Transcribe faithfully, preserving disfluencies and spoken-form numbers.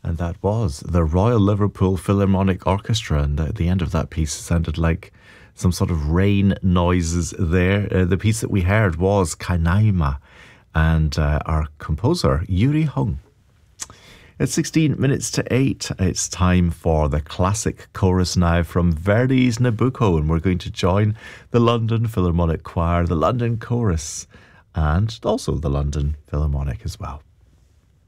And that was the Royal Liverpool Philharmonic Orchestra. And at the end of that piece sounded like some sort of rain noises there. Uh, the piece that we heard was Kanaima, and uh, our composer, Yuri Hung. It's sixteen minutes to eight. It's time for the classic chorus now from Verdi's Nabucco, and we're going to join the London Philharmonic Choir, the London Chorus, and also the London Philharmonic as well.